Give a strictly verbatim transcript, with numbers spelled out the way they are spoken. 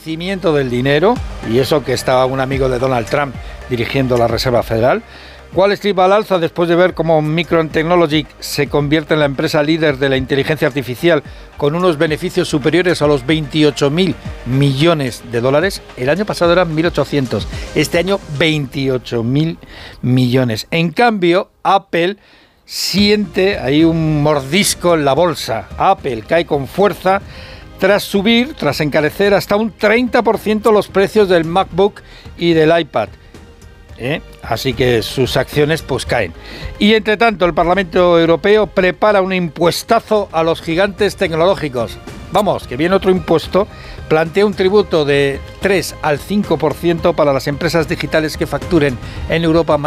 crecimiento del dinero, y eso que estaba un amigo de Donald Trump dirigiendo la Reserva Federal. Wall Street va al alza después de ver cómo Micron Technology se convierte en la empresa líder de la inteligencia artificial con unos beneficios superiores a los veintiocho mil millones de dólares. El año pasado eran mil ochocientos, este año veintiocho mil millones. En cambio, Apple siente ahí un mordisco en la bolsa. Apple cae con fuerza tras subir, tras encarecer hasta un treinta por ciento los precios del MacBook y del iPad. ¿Eh? Así que sus acciones pues caen. Y entre tanto el Parlamento Europeo prepara un impuestazo a los gigantes tecnológicos. Vamos, que viene otro impuesto. Plantea un tributo de tres al cinco por ciento para las empresas digitales que facturen en Europa más